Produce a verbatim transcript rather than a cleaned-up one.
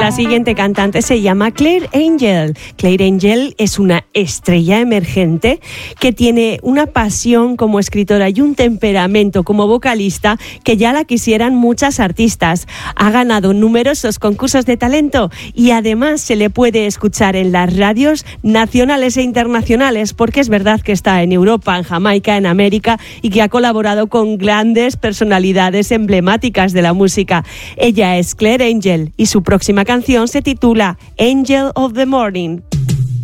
la siguiente cantante se llama Claire Angel. Claire Angel es una estrella emergente que tiene una pasión como escritora y un temperamento como vocalista que ya la quisieran muchas artistas. Ha ganado numerosos concursos de talento y además se le puede escuchar en las radios nacionales e internacionales, porque es verdad que está en Europa, en Jamaica, en América, y que ha colaborado con grandes personalidades emblemáticas de la música. Ella es Claire Angel y su próxima canción se titula Angel of the Morning.